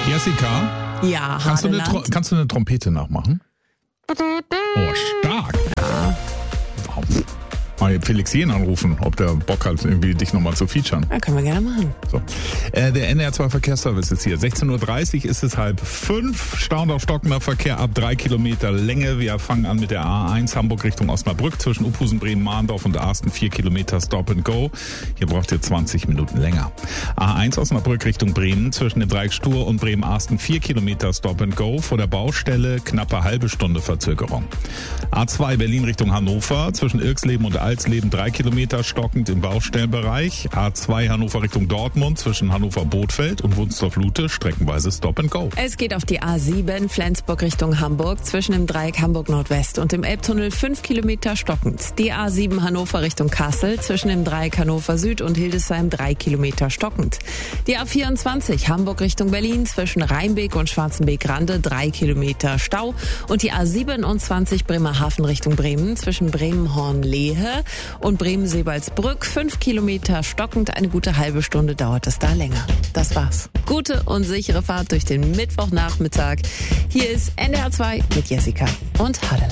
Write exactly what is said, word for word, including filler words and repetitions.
Jessica, Ja, kannst du, eine, Hadeland. Tro- kannst du eine Trompete nachmachen? Oh, stark. Ja. Wow. Mal Felix Jähn anrufen, ob der Bock hat, irgendwie dich nochmal zu featuren. Ja, können wir gerne machen. So. Äh, der N D R zwei Verkehrsservice ist hier. sechzehn Uhr dreißig ist es halb fünf. Stauend auf stockender Verkehr ab drei Kilometer Länge. Wir fangen an mit der A eins Hamburg Richtung Osnabrück zwischen Uphusen, Bremen, Mahndorf und Arsten. vier Kilometer Stop and Go. Hier braucht ihr zwanzig Minuten länger. A eins Osnabrück Richtung Bremen zwischen dem Dreieck Stur und Bremen-Arsten. vier Kilometer Stop and Go. Vor der Baustelle knappe halbe Stunde Verzögerung. A zwei Berlin Richtung Hannover zwischen Irksleben und Alsleben. drei Kilometer stockend im Baustellenbereich. A zwei Hannover Richtung Dortmund zwischen Hannover-Bothfeld und Wunstorf-Lute streckenweise Stop and Go. Es geht auf die A sieben Flensburg Richtung Hamburg zwischen dem Dreieck Hamburg Nordwest und dem Elbtunnel fünf Kilometer stockend. Die A sieben Hannover Richtung Kassel zwischen dem Dreieck Hannover Süd und Hildesheim drei Kilometer stockend. Die A vierundzwanzig Hamburg Richtung Berlin zwischen Rheinbeek und Schwarzenbeek-Rande drei Kilometer Stau und die A siebenundzwanzig Bremerhaven Richtung Bremen zwischen Bremenhorn-Lehe und Bremen-Seebaldsbrück fünf Kilometer stockend. Eine gute halbe Stunde dauert es da länger. Das war's. Gute und sichere Fahrt durch den Mittwochnachmittag. Hier ist N D R zwei mit Jessica und Hadeland.